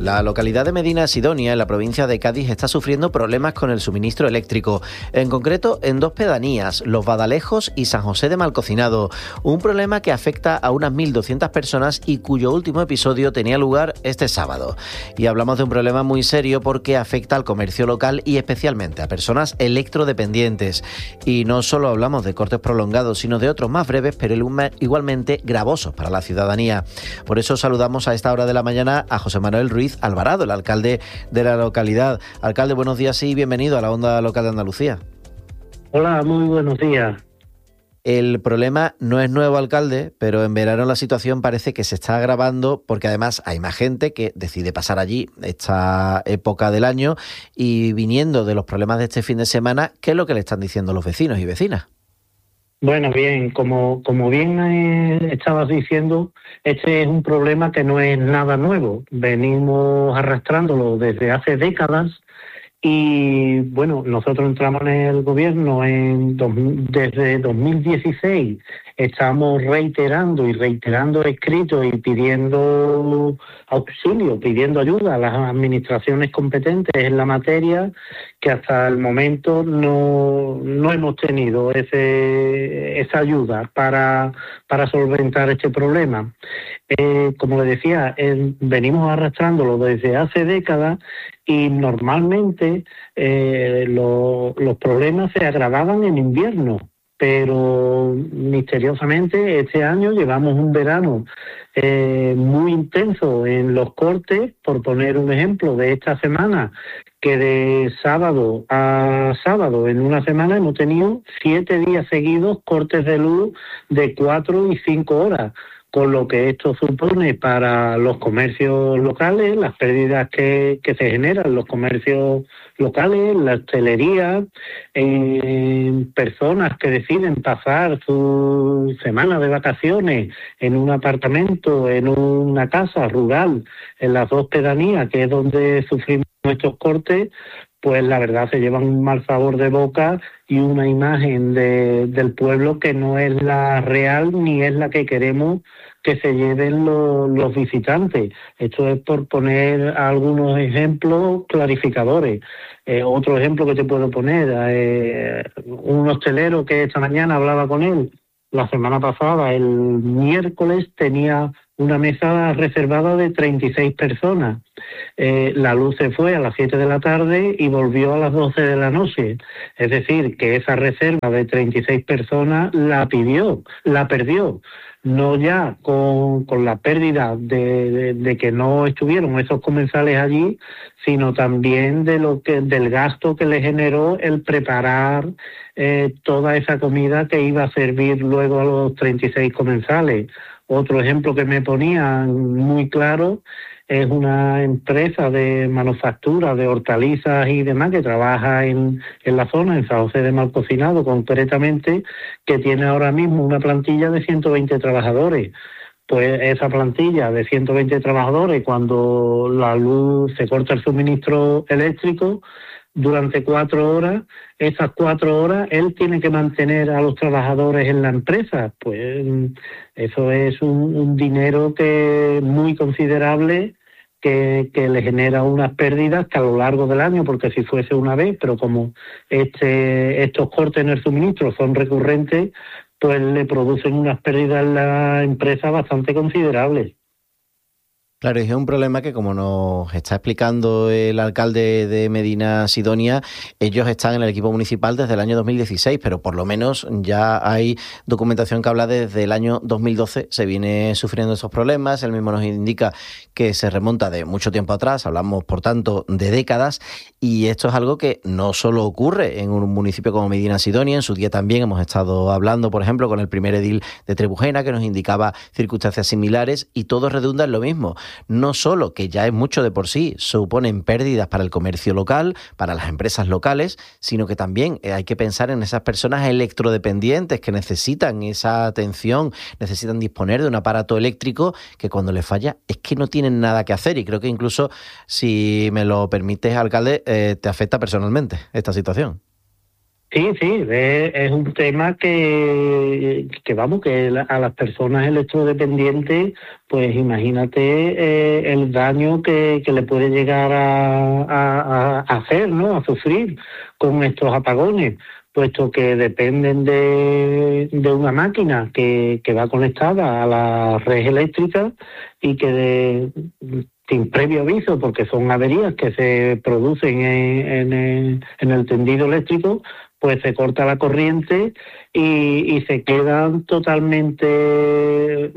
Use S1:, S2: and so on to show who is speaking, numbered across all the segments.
S1: La localidad de Medina Sidonia, en la provincia de Cádiz, está sufriendo problemas con el suministro eléctrico, en concreto en dos pedanías, Los Badalejos y San José de Malcocinado, un problema que afecta a unas 1.200 personas y cuyo último episodio tenía lugar este sábado. Y hablamos de un problema muy serio porque afecta al comercio local y especialmente a personas electrodependientes. Y no solo hablamos de cortes prolongados, sino de otros más breves, pero igualmente gravosos para la ciudadanía. Por eso saludamos a esta hora de la mañana a José Manuel Ruiz Alvarado, el alcalde de la localidad. Alcalde, buenos días y bienvenido a la Onda Local de Andalucía.
S2: Hola, muy buenos días.
S1: El problema no es nuevo, alcalde, pero en verano la situación parece que se está agravando porque además hay más gente que decide pasar allí esta época del año y viniendo de los problemas de este fin de semana, ¿qué es lo que le están diciendo los vecinos y vecinas?
S2: Bueno, bien, como bien estabas diciendo, este es un problema que no es nada nuevo. Venimos arrastrándolo desde hace décadas y, bueno, nosotros entramos en el gobierno desde 2016. Estamos reiterando escritos y pidiendo auxilio, pidiendo ayuda a las administraciones competentes en la materia, que hasta el momento no hemos tenido esa ayuda para solventar este problema. Como le decía, venimos arrastrándolo desde hace décadas y normalmente los problemas se agravaban en invierno. Pero misteriosamente este año llevamos un verano muy intenso en los cortes. Por poner un ejemplo de esta semana, que de sábado a sábado en una semana hemos tenido 7 días seguidos cortes de luz de 4 y 5 horas. Con lo que esto supone para los comercios locales, las pérdidas que se generan en los comercios locales, la hostelería, personas que deciden pasar su semana de vacaciones en un apartamento, en una casa rural, en las dos pedanías, que es donde sufrimos estos cortes, pues la verdad se llevan un mal sabor de boca y una imagen del pueblo que no es la real ni es la que queremos que se lleven los visitantes. Esto es por poner algunos ejemplos clarificadores. Otro ejemplo que te puedo poner, un hostelero que esta mañana hablaba con él, la semana pasada, el miércoles, tenía una mesa reservada de 36 personas. La luz se fue a las 7 de la tarde y volvió a las 12 de la noche. Es decir, que esa reserva de 36 personas la perdió. No ya con la pérdida de que no estuvieron esos comensales allí, sino también del gasto que le generó el preparar toda esa comida que iba a servir luego a los 36 comensales. Otro ejemplo que me ponían muy claro es una empresa de manufactura de hortalizas y demás que trabaja en la zona, en San José de Malcocinado concretamente, que tiene ahora mismo una plantilla de 120 trabajadores. Pues esa plantilla de 120 trabajadores, cuando la luz se corta el suministro eléctrico, durante 4 horas, esas 4 horas él tiene que mantener a los trabajadores en la empresa. Pues eso es un dinero que muy considerable que le genera unas pérdidas que a lo largo del año, porque si fuese una vez, pero como estos cortes en el suministro son recurrentes, pues le producen unas pérdidas en la empresa bastante considerables.
S1: Claro, es un problema que, como nos está explicando el alcalde de Medina Sidonia, ellos están en el equipo municipal desde el año 2016, pero por lo menos ya hay documentación que habla desde el año 2012, se viene sufriendo esos problemas. Él mismo nos indica que se remonta de mucho tiempo atrás, hablamos por tanto de décadas, y esto es algo que no solo ocurre en un municipio como Medina Sidonia. En su día también hemos estado hablando, por ejemplo, con el primer edil de Trebujena, que nos indicaba circunstancias similares, y todo redunda en lo mismo. No solo que ya es mucho de por sí, suponen pérdidas para el comercio local, para las empresas locales, sino que también hay que pensar en esas personas electrodependientes que necesitan esa atención, necesitan disponer de un aparato eléctrico que cuando les falla es que no tienen nada que hacer. Y creo que incluso, si me lo permites, alcalde, te afecta personalmente esta situación.
S2: Sí, sí, es un tema que vamos, a las personas electrodependientes, pues imagínate el daño que le puede llegar a hacer, ¿no? A sufrir con estos apagones, puesto que dependen de una máquina que va conectada a la red eléctrica y que sin previo aviso, porque son averías que se producen en el tendido eléctrico, pues se corta la corriente y se quedan totalmente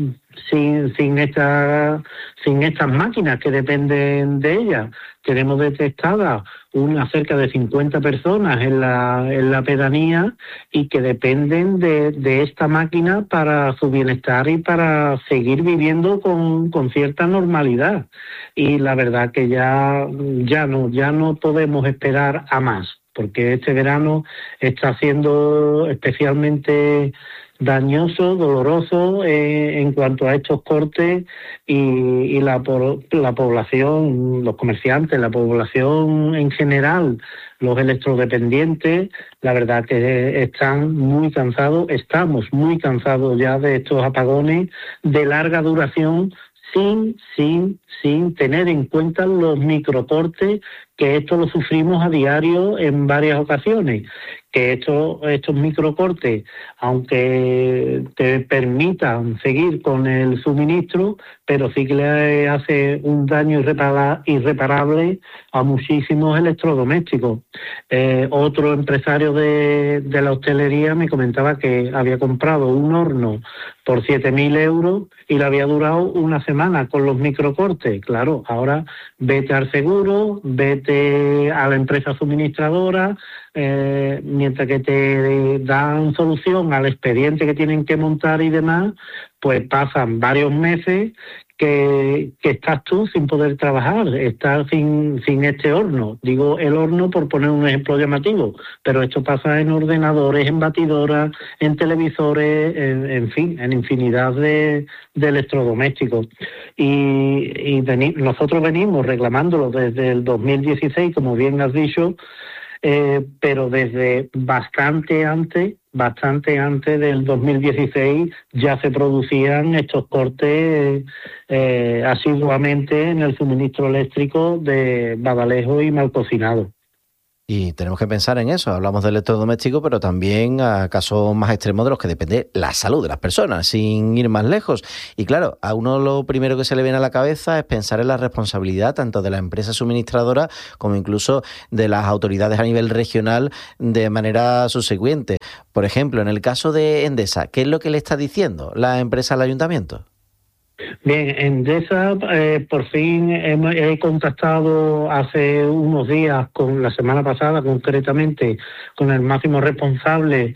S2: sin estas máquinas que dependen de ellas. Tenemos detectadas cerca de 50 personas en la pedanía y que dependen de esta máquina para su bienestar y para seguir viviendo con cierta normalidad. Y la verdad que ya no podemos esperar a más, porque este verano está siendo especialmente dañoso, doloroso en cuanto a estos cortes y la población, los comerciantes, la población en general, los electrodependientes, la verdad que están muy cansados, estamos muy cansados ya de estos apagones de larga duración sin tener en cuenta los microcortes, que esto lo sufrimos a diario en varias ocasiones, que estos microcortes, aunque te permitan seguir con el suministro, pero sí que le hace un daño irreparable a muchísimos electrodomésticos. Otro empresario de la hostelería me comentaba que había comprado un horno por 7.000 euros y le había durado una semana con los microcortes. Claro, ahora vete al seguro, vete a la empresa suministradora, mientras que te dan solución al expediente que tienen que montar y demás, pues pasan varios meses que estás tú sin poder trabajar, estás sin este horno. Digo el horno por poner un ejemplo llamativo, pero esto pasa en ordenadores, en batidoras, en televisores, en fin, en infinidad de electrodomésticos. Nosotros venimos reclamándolo desde el 2016, como bien has dicho, pero desde bastante antes del 2016 ya se producían estos cortes asiduamente en el suministro eléctrico de Badalejo y Malcocinado.
S1: Y tenemos que pensar en eso. Hablamos de electrodomésticos, pero también a casos más extremos de los que depende la salud de las personas, sin ir más lejos. Y claro, a uno lo primero que se le viene a la cabeza es pensar en la responsabilidad tanto de la empresa suministradora como incluso de las autoridades a nivel regional de manera subsecuente. Por ejemplo, en el caso de Endesa, ¿qué es lo que le está diciendo la empresa al ayuntamiento?
S2: Bien, Endesa, por fin he contactado hace unos días, la semana pasada concretamente, con el máximo responsable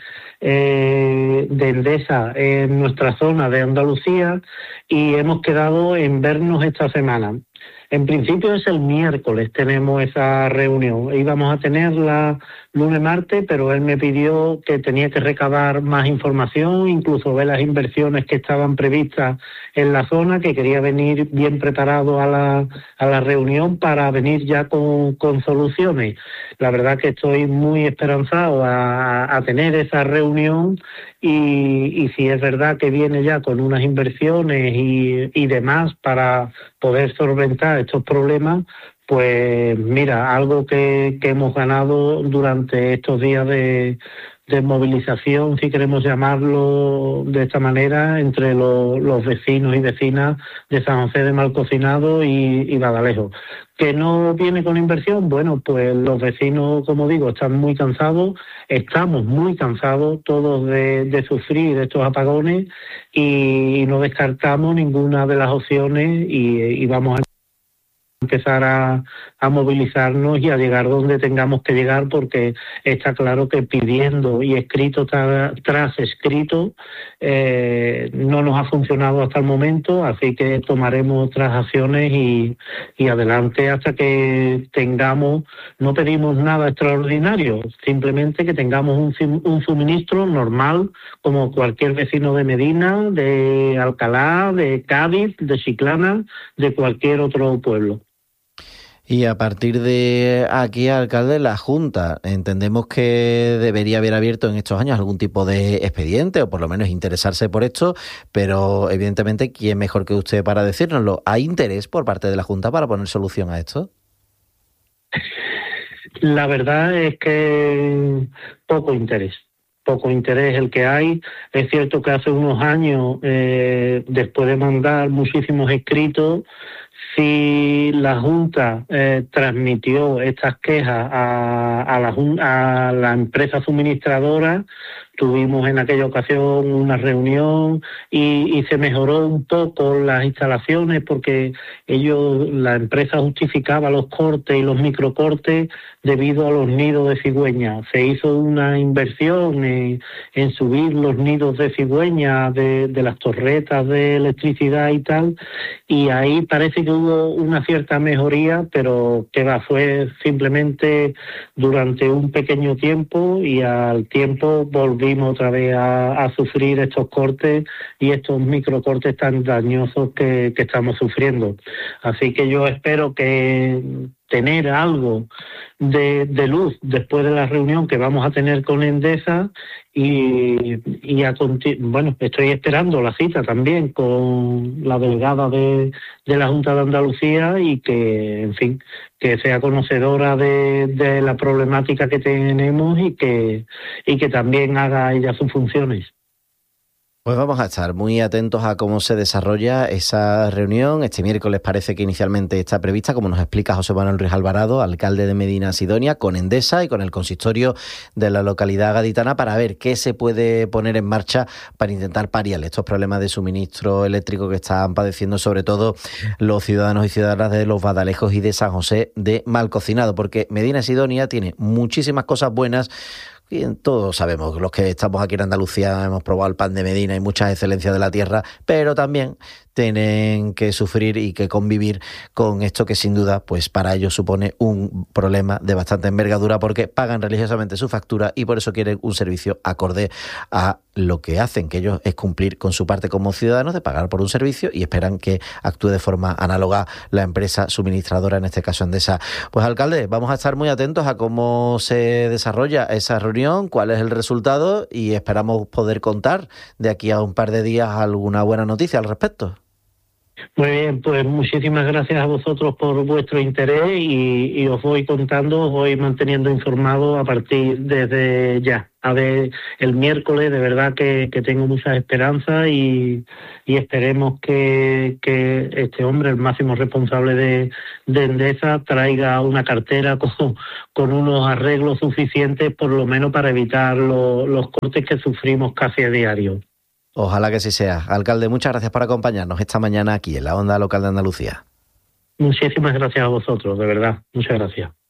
S2: de Endesa en nuestra zona de Andalucía y hemos quedado en vernos esta semana. En principio es el miércoles, tenemos esa reunión. Íbamos a tenerla lunes-martes, pero él me pidió que tenía que recabar más información, incluso ver las inversiones que estaban previstas en la zona, que quería venir bien preparado a la reunión para venir ya con soluciones. La verdad que estoy muy esperanzado a tener esa reunión y si es verdad que viene ya con unas inversiones y demás para poder solventar estos problemas, pues mira, algo que hemos ganado durante estos días de movilización, si queremos llamarlo de esta manera, entre los vecinos y vecinas de San José de Malcocinado y Badalejo. ¿Que no viene con inversión? Bueno, pues los vecinos, como digo, están muy cansados, estamos muy cansados todos de sufrir estos apagones y no descartamos ninguna de las opciones y vamos a empezar a movilizarnos y a llegar donde tengamos que llegar, porque está claro que pidiendo y escrito tras escrito no nos ha funcionado hasta el momento, así que tomaremos otras acciones y adelante hasta que tengamos, no pedimos nada extraordinario, simplemente que tengamos un suministro normal como cualquier vecino de Medina, de Alcalá, de Cádiz, de Chiclana, de cualquier otro pueblo.
S1: Y a partir de aquí, alcalde, la Junta, entendemos que debería haber abierto en estos años algún tipo de expediente o por lo menos interesarse por esto, pero evidentemente, ¿quién mejor que usted para decírnoslo? ¿Hay interés por parte de la Junta para poner solución a esto?
S2: La verdad es que poco interés el que hay. Es cierto que hace unos años, después de mandar muchísimos escritos, si la Junta transmitió estas quejas a la empresa suministradora, tuvimos en aquella ocasión una reunión y se mejoró un poco las instalaciones porque la empresa justificaba los cortes y los microcortes debido a los nidos de cigüeña. Se hizo una inversión en subir los nidos de cigüeña de las torretas de electricidad y tal, y ahí parece que hubo una cierta mejoría, pero que fue simplemente durante un pequeño tiempo y al tiempo volvimos otra vez a sufrir estos cortes y estos microcortes tan dañosos que estamos sufriendo. Así que yo espero que tener algo de luz después de la reunión que vamos a tener con Endesa bueno, estoy esperando la cita también con la delegada de la Junta de Andalucía y que, en fin, que sea conocedora de la problemática que tenemos y que también haga ella sus funciones.
S1: Pues vamos a estar muy atentos a cómo se desarrolla esa reunión. Este miércoles parece que inicialmente está prevista, como nos explica José Manuel Ruiz Alvarado, alcalde de Medina Sidonia, con Endesa y con el consistorio de la localidad gaditana para ver qué se puede poner en marcha para intentar paliar estos problemas de suministro eléctrico que están padeciendo sobre todo los ciudadanos y ciudadanas de Los Badalejos y de San José de Malcocinado, porque Medina Sidonia tiene muchísimas cosas buenas. Y todos sabemos, los que estamos aquí en Andalucía hemos probado el pan de Medina y muchas excelencias de la tierra, pero también tienen que sufrir y que convivir con esto que sin duda pues para ellos supone un problema de bastante envergadura porque pagan religiosamente su factura y por eso quieren un servicio acorde a lo que hacen, que ellos es cumplir con su parte como ciudadanos de pagar por un servicio y esperan que actúe de forma análoga la empresa suministradora, en este caso Endesa. Pues alcalde, vamos a estar muy atentos a cómo se desarrolla esa reunión, cuál es el resultado y esperamos poder contar de aquí a un par de días alguna buena noticia al respecto.
S2: Muy bien, pues muchísimas gracias a vosotros por vuestro interés y os voy contando, os voy manteniendo informado a partir desde ya. A ver, el miércoles de verdad que tengo muchas esperanzas y esperemos que este hombre, el máximo responsable de Endesa, traiga una cartera con unos arreglos suficientes por lo menos para evitar los cortes que sufrimos casi a diario.
S1: Ojalá que sí sea. Alcalde, muchas gracias por acompañarnos esta mañana aquí en la Onda Local de Andalucía.
S2: Muchísimas gracias a vosotros, de verdad. Muchas gracias.